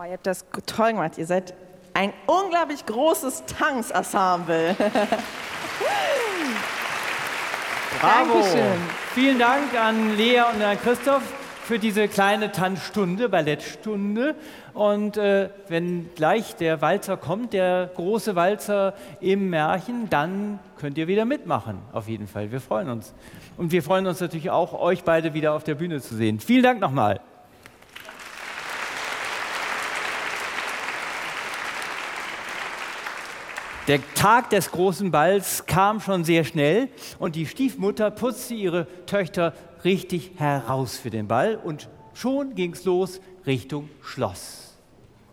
ihr habt das toll gemacht. Ihr seid ein unglaublich großes Tanzensemble. Bravo! Dankeschön. Vielen Dank an Lea und an Christoph für diese kleine Tanzstunde, Ballettstunde. Und wenn gleich der Walzer kommt, der große Walzer im Märchen, dann könnt ihr wieder mitmachen, auf jeden Fall. Wir freuen uns. Und wir freuen uns natürlich auch, euch beide wieder auf der Bühne zu sehen. Vielen Dank nochmal. Der Tag des großen Balls kam schon sehr schnell und die Stiefmutter putzte ihre Töchter richtig heraus für den Ball und schon ging's los Richtung Schloss.